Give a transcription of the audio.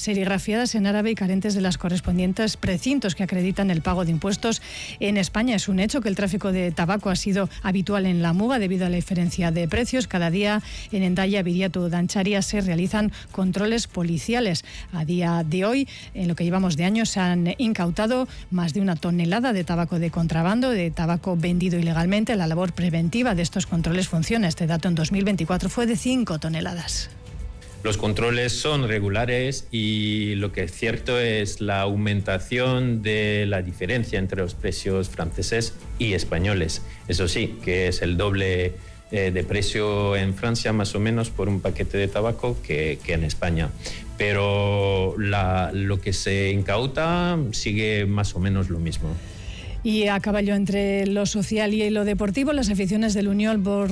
serigrafiadas en árabe y carentes de las correspondientes precintos que acreditan el pago de impuestos en España. Es un hecho que el tráfico de tabaco ha sido habitual en la Muga debido a la diferencia de precios. Cada día en Hendaya, Viriatu, Dancharia se realizan controles policiales. A día de hoy, en lo que llevamos de año, se han incautado más de 1 tonelada de tabaco de contrabando, de tabaco vendido ilegalmente. La labor preventiva de estos controles funciona. Este dato en 2024 fue de 5 toneladas. Los controles son regulares y lo que es cierto es la aumentación de la diferencia entre los precios franceses y españoles. Eso sí, que es el doble de precio en Francia más o menos por un paquete de tabaco que en España. Pero lo que se incauta sigue más o menos lo mismo. Y a caballo entre lo social y lo deportivo, las aficiones del Unión